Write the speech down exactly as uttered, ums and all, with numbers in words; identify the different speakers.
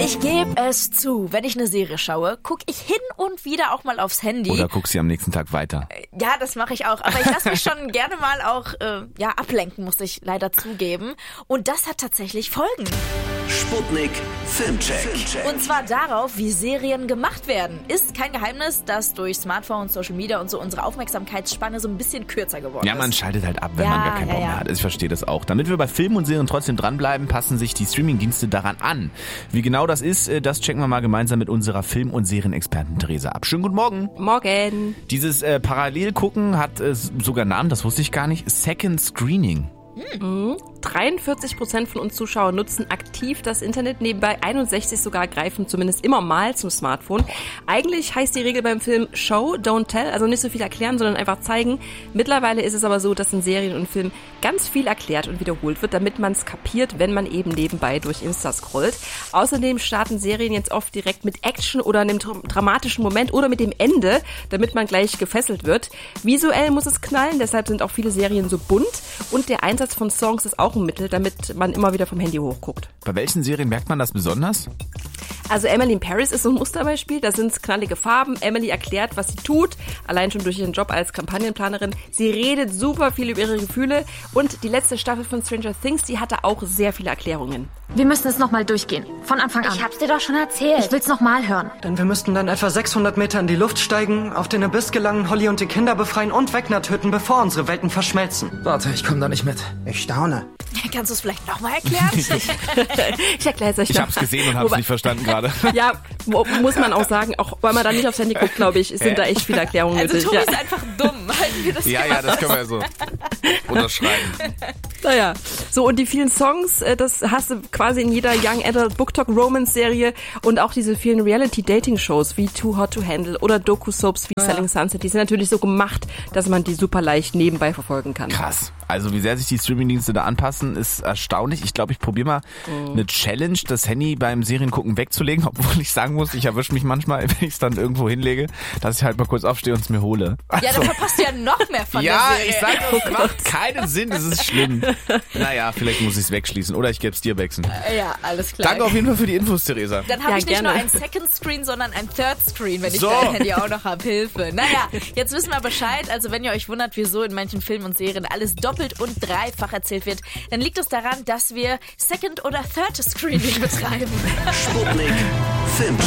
Speaker 1: Ich gebe es zu, wenn ich eine Serie schaue, gucke ich hin und wieder auch mal aufs Handy.
Speaker 2: Oder guckst du am nächsten Tag weiter?
Speaker 1: Ja, das mache ich auch. Aber ich lasse mich schon gerne mal auch äh, ja ablenken, muss ich leider zugeben. Und das hat tatsächlich Folgen.
Speaker 3: Sputnik Filmcheck.
Speaker 1: Und zwar darauf, wie Serien gemacht werden. Ist kein Geheimnis, dass durch Smartphone, Social Media und so unsere Aufmerksamkeitsspanne so ein bisschen kürzer geworden ist.
Speaker 2: Ja, man schaltet halt ab, wenn
Speaker 1: Ja,
Speaker 2: man gar keinen
Speaker 1: ja,
Speaker 2: Bock mehr
Speaker 1: ja.
Speaker 2: hat. Also ich verstehe das auch. Damit wir bei Filmen und Serien trotzdem dranbleiben, passen sich die Streamingdienste daran an. Wie genau das ist, das checken wir mal gemeinsam mit unserer Film- und Serienexpertin Theresa ab. Schönen guten Morgen.
Speaker 4: Morgen.
Speaker 2: Dieses äh, Parallelgucken hat äh, sogar Namen, das wusste ich gar nicht. Second Screening.
Speaker 4: Mhm. dreiundvierzig Prozent von uns Zuschauern nutzen aktiv das Internet, nebenbei einundsechzig sogar greifen zumindest immer mal zum Smartphone. Eigentlich heißt die Regel beim Film Show, don't tell, also nicht so viel erklären, sondern einfach zeigen. Mittlerweile ist es aber so, dass in Serien und Filmen ganz viel erklärt und wiederholt wird, damit man es kapiert, wenn man eben nebenbei durch Insta scrollt. Außerdem starten Serien jetzt oft direkt mit Action oder einem dra- dramatischen Moment oder mit dem Ende, damit man gleich gefesselt wird. Visuell muss es knallen, deshalb sind auch viele Serien so bunt und der Einsatz von Songs ist auch ein Mittel, damit man immer wieder vom Handy hochguckt.
Speaker 2: Bei welchen Serien merkt man das besonders?
Speaker 4: Also Emily in Paris ist so ein Musterbeispiel, da sind knallige Farben. Emily erklärt, was sie tut, allein schon durch ihren Job als Kampagnenplanerin. Sie redet super viel über ihre Gefühle und die letzte Staffel von Stranger Things, die hatte auch sehr viele Erklärungen.
Speaker 5: Wir müssen es nochmal durchgehen. Von Anfang an.
Speaker 6: Ich hab's dir doch schon erzählt.
Speaker 5: Ich will's nochmal hören.
Speaker 7: Denn wir müssten dann etwa sechshundert Meter in die Luft steigen, auf den Abyss gelangen, Holly und die Kinder befreien und Wegner töten, bevor unsere Welten verschmelzen.
Speaker 8: Warte, ich komme da nicht mit.
Speaker 9: Ich staune.
Speaker 1: Kannst du es vielleicht nochmal erklären?
Speaker 4: Ich erkläre es euch
Speaker 2: Ich
Speaker 4: noch.
Speaker 2: hab's gesehen und hab's
Speaker 4: Wobei-
Speaker 2: nicht verstanden gerade.
Speaker 4: Ja, mu- muss man auch sagen, auch weil man da nicht aufs Handy guckt, glaube ich, sind da echt viele Erklärungen
Speaker 1: Also
Speaker 4: nötig.
Speaker 1: Tobi
Speaker 4: Ja.
Speaker 1: ist einfach dumm. Halten wir das
Speaker 2: Ja, ja, das können wir so unterschreiben.
Speaker 4: Naja, so und die vielen Songs, äh, das hast du quasi in jeder Young Adult Book Talk Romance Serie und auch diese vielen Reality Dating Shows wie Too Hot to Handle oder Doku-Soaps wie Selling Sunset, die sind natürlich so gemacht, dass man die super leicht nebenbei verfolgen kann.
Speaker 2: Krass. Also wie sehr sich die Streamingdienste da anpassen, ist erstaunlich. Ich glaube, ich probiere mal
Speaker 4: Mhm.
Speaker 2: eine Challenge, das Handy beim Seriengucken wegzulegen, obwohl ich sagen muss, ich erwische mich manchmal, wenn ich es dann irgendwo hinlege, dass ich halt mal kurz aufstehe und es mir hole.
Speaker 1: Ja,
Speaker 2: Also,
Speaker 1: dann verpasst du ja noch mehr von
Speaker 2: ja,
Speaker 1: der Serie.
Speaker 2: ich sag, das macht keinen Sinn, das ist schlimm. Naja, vielleicht muss ich es wegschließen oder ich gebe es dir, Bexen.
Speaker 1: Ja, alles klar.
Speaker 2: Danke auf jeden Fall für die Infos, Theresa.
Speaker 1: Dann habe
Speaker 4: Ja,
Speaker 1: ich nicht
Speaker 4: gerne.
Speaker 1: nur ein Second Screen, sondern ein Third Screen, wenn ich
Speaker 2: So.
Speaker 1: dein Handy auch noch habe. Hilfe. Naja, jetzt wissen wir Bescheid. Also wenn ihr euch wundert, wieso in manchen Filmen und Serien alles doppelt und dreifach erzählt wird, dann liegt es daran, dass wir Second- oder Third Screening betreiben.
Speaker 3: Sputnik Filmcheck.